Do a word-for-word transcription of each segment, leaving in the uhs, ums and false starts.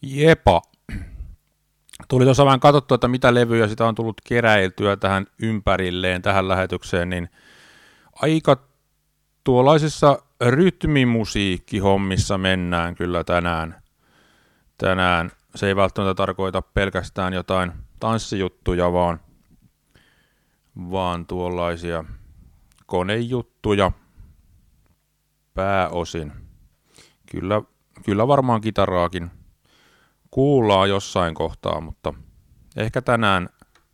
Jepa. Tuli tuossa vähän katsottua, että mitä levyjä sitä on tullut keräiltyä tähän ympärilleen, tähän lähetykseen, niin aika tuollaisissa rytmimusiikkihommissa mennään kyllä tänään. Tänään se ei välttämättä tarkoita pelkästään jotain tanssijuttuja, vaan, vaan tuollaisia konejuttuja pääosin. Kyllä, kyllä varmaan kitaraakin kuullaan jossain kohtaa, mutta ehkä tänään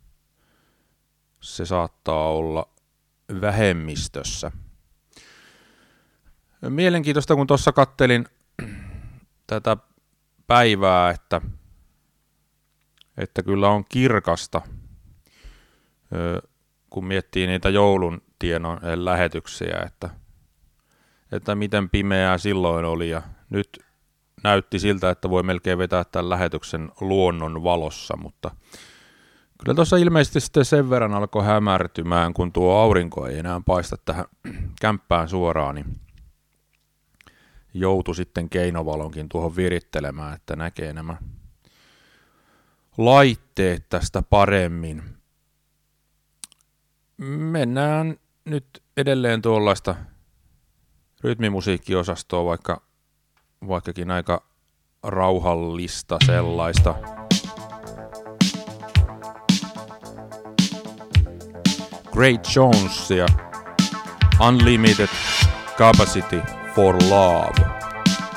se saattaa olla vähemmistössä. Mielenkiintoista, kun tuossa kattelin tätä päivää, että, että kyllä on kirkasta, kun miettii niitä joulun tiedon lähetyksiä, että, että miten pimeää silloin oli, ja nyt näytti siltä, että voi melkein vetää tämän lähetyksen luonnon valossa, mutta kyllä tuossa ilmeisesti sitten sen verran alkoi hämärtymään, kun tuo aurinko ei enää paista tähän kämppään suoraan, niin joutui sitten keinovalonkin tuohon virittelemään, että näkee nämä laitteet tästä paremmin. Mennään nyt edelleen tuollaista rytmimusiikkiosastoa, vaikka, vaikkakin aika rauhallista sellaista. Great Jones ja Unlimited Capacity for Love.